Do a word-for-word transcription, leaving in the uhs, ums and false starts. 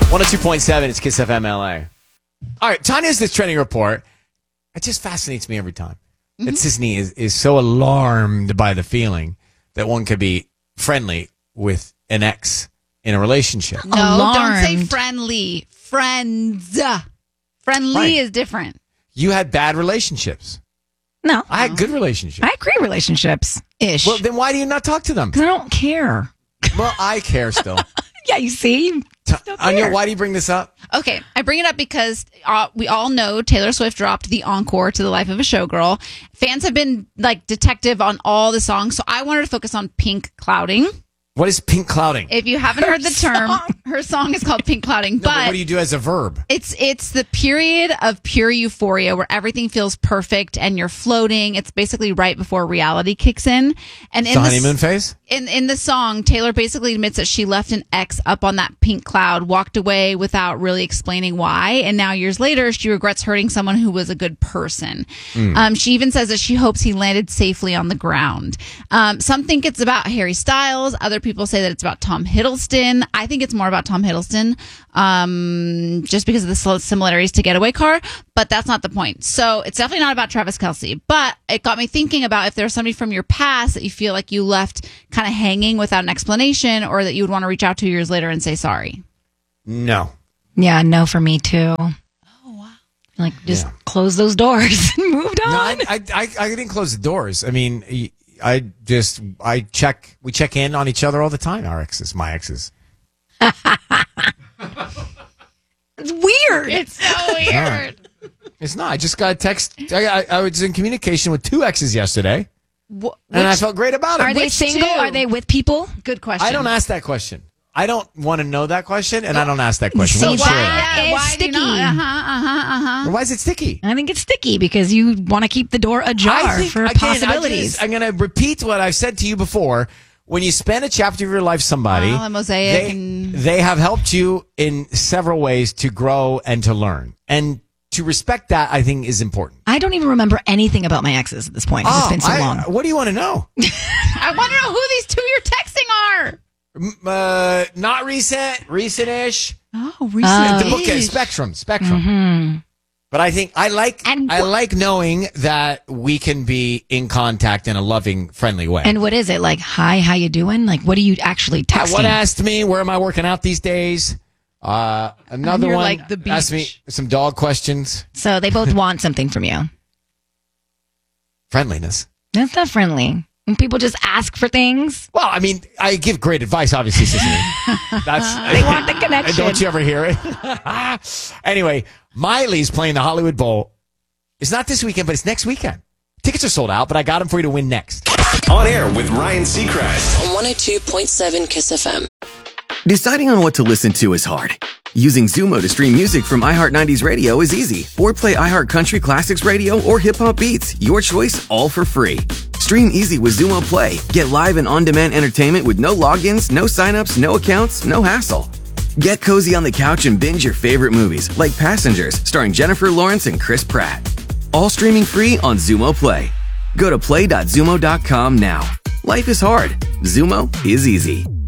one oh two point seven, it's Kiss F M L A. All right, Tanya's this trending report. It just fascinates me every time. Mm-hmm. That Sisney is, is so alarmed by the feeling that one could be friendly with an ex in a relationship. No, Alarmed. don't say friendly. Friends. Friendly Right. is different. You had bad relationships. No. I had good relationships. I had great relationships. Ish. Well, then why do you not talk to them? Because I don't care. Well, I care still. Yeah, you see? T- Don't Anya, care. why do you bring this up? Okay, I bring it up because uh, we all know Taylor Swift dropped the encore to The Life of a Showgirl. Fans have been like detective on all the songs, so I wanted to focus on Pink Clouding. What is pink clouding? If you haven't heard the term, song. her song is called Pink Clouding, No, but but what do you do as a verb? It's it's the period of pure euphoria where everything feels perfect and you're floating. It's basically right before reality kicks in. And in The the, honeymoon phase? in in the song, Taylor basically admits that she left an ex up on that pink cloud, walked away without really explaining why, and now years later she regrets hurting someone who was a good person. Mm. Um, she even says that she hopes he landed safely on the ground. Um, some think it's about Harry Styles. Other people say that it's about Tom Hiddleston. I think it's more about Tom Hiddleston, um, just because of the similarities to Getaway Car, but that's not the point. So it's definitely not about Travis Kelce, but it got me thinking about if there's somebody from your past that you feel like you left kind of hanging without an explanation, or that you would want to reach out to years later and say sorry. No. Yeah, no for me too. Oh, wow. Like, just Yeah. close those doors and moved on. No, I, I, I, I didn't close the doors. I mean, I just, I check, we check in on each other all the time, our exes, my exes. It's weird. It's so weird. It's not. I just got a text. I, I, I was in communication with two exes yesterday, Wh- and I which- felt great about it. Are they Which single? two? Are they with people? Good question. I don't ask that question. I don't want to know that question, and I don't ask that question. We See, don't share why? that. Yeah, It's why do you sticky. not? Uh-huh, uh-huh, uh-huh. Why is it sticky? I think it's sticky because you want to keep the door ajar I think, for again, possibilities. I am going to repeat what I've said to you before. When you spend a chapter of your life with somebody, Wow, a mosaic they, and- they have helped you in several ways to grow and to learn. And to respect that, I think, is important. I don't even remember anything about my exes at this point. It's Oh, been so I- long. What do you want to know? I want to know who these two you're texting are. M- uh, not recent, recent-ish. Oh, Oh. recent. The book is Spectrum, Spectrum. But I think I like And I wh- like knowing that we can be in contact in a loving, friendly way. And what is it? Like, hi, how you doing? Like, what are you actually Uh, texting? one asked me, where am I working out these days? Uh, another You're one like the asked me beach. some dog questions. So they both want something from you. Friendliness. That's not friendly. When people just ask for things, Well, I mean, I give great advice, obviously, Cicely. That's they want the connection. Don't you ever hear it? Anyway, Miley's playing the Hollywood Bowl. It's not this weekend, but it's next weekend. Tickets are sold out, but I got them for you to win next. On air with Ryan Seacrest. On one oh two point seven Kiss F M. Deciding on what to listen to is hard. Using Zumo to stream music from iHeart nineties Radio is easy. Or play iHeart Country Classics Radio or Hip Hop Beats. Your choice, all for free. Stream easy with Zumo Play. Get live and on-demand entertainment with no logins, no signups, no accounts, no hassle. Get cozy on the couch and binge your favorite movies like Passengers, starring Jennifer Lawrence and Chris Pratt. All streaming free on Zumo Play. Go to play dot zumo dot com now. Life is hard. Zumo is easy.